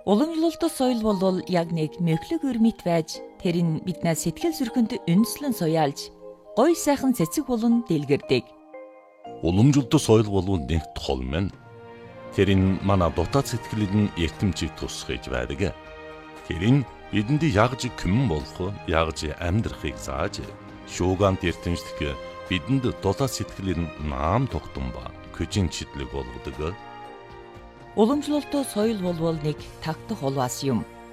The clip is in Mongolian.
Уламжлалт соёл бол яг нэг мөхлөг өрмит байж тэр нь биднээс сэтгэл зүрхэнд үндэслэн суяалж гоё сайхан цэцэг болон дэлгэрдэг. Уламжлалт соёл бол нэг тол мэн. Тэр нь манай дотоод сэтгэлд эртэмчийг тусгаж байдаг. Тэр нь бидэнд ягж күмэн болох, ягж амьдрахыг зааж, шуугант эртэмчлэх бидэнд дотоод сэтгэлд наам тогтун ба күжин читлэг болгодог. Уламжлалт соёл бол нэг тагтах улваас юм.